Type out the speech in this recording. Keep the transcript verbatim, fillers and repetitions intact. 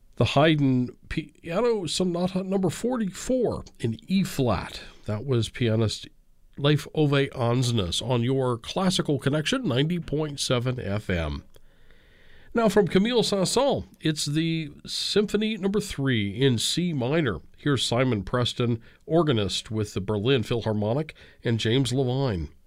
The Haydn Piano Sonata number forty-four in E-flat. That was pianist Leif Ove Ansnes on your Classical Connection ninety point seven F M. Now from Camille Saint-Saëns, it's the Symphony number three in C minor. Here's Simon Preston, organist with the Berlin Philharmonic, and James Levine.